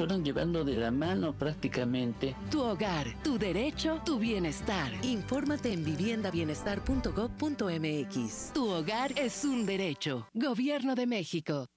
fueron llevando de la mano prácticamente. Tu hogar, tu derecho, tu bienestar. Infórmate en viviendabienestar.gov.mx. Tu hogar es un derecho. Gobierno de México.